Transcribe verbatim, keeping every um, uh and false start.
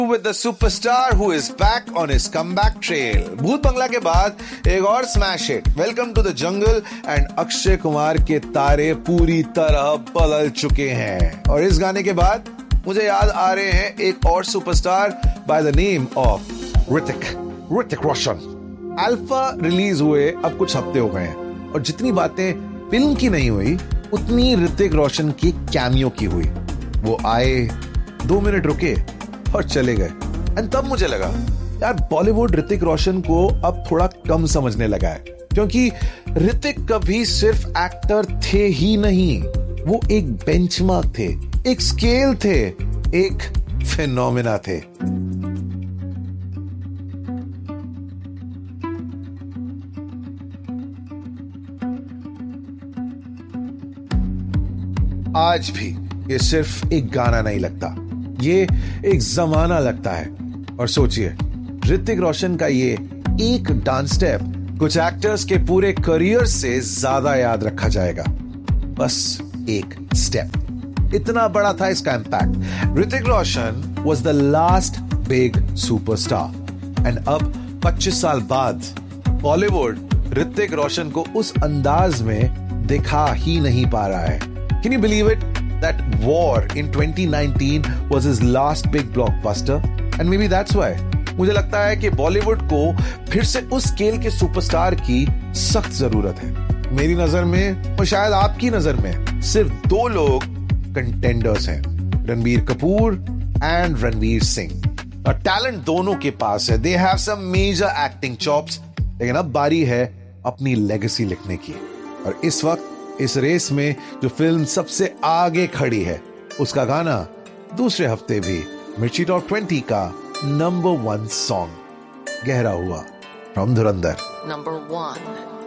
With the superstar who is back on his comeback trail. भूत बंगला के बाद एक और smash hit welcome to the jungle and Akshay Kumar के तारे पूरी तरह बदल चुके हैं। और इस गाने के बाद मुझे याद आ रहे हैं एक और superstar by the name of Hrithik Hrithik Roshan. Alpha release हुए अब कुछ हफ्ते हो गए हैं और जितनी बातें फिल्म की नहीं हुई उतनी ऋतिक रोशन की कैमियो की हुई। वो आए, दो मिनट रुके और चले गए। एंड तब मुझे लगा यार बॉलीवुड ऋतिक रोशन को अब थोड़ा कम समझने लगा है, क्योंकि ऋतिक कभी सिर्फ एक्टर थे ही नहीं, वो एक बेंचमार्क थे, एक स्केल थे, एक फिनोमिना थे। आज भी ये सिर्फ एक गाना नहीं लगता, ये एक जमाना लगता है। और सोचिए ऋतिक रोशन का ये एक डांस स्टेप कुछ एक्टर्स के पूरे करियर से ज्यादा याद रखा जाएगा। बस एक स्टेप, इतना बड़ा था इसका impact. Hrithik Roshan was the last big superstar and अब पच्चीस साल बाद बॉलीवुड ऋतिक रोशन को उस अंदाज में दिखा ही नहीं पा रहा है। Can you believe it that War in twenty nineteen was his last big blockbuster and maybe that's why मुझे लगता है कि बॉलीवुड को फिर से उस स्केल के सुपरस्टार की सख्त जरूरत है। मेरी नजर में और शायद आपकी नजर में सिर्फ दो लोग कंटेंडर्स हैं, रणबीर कपूर एंड रणवीर सिंह। और टैलेंट दोनों के पास है, they have some major acting chops, लेकिन अब बारी है अपनी लेगेसी लिखने की। और इस वक्त इस रेस में जो फिल्म सबसे आगे खड़ी है उसका गाना दूसरे हफ्ते भी मिर्ची टॉप ट्वेंटी का नंबर वन सॉन्ग गहरा हुआ फ्रॉम धुरंधर। Number one.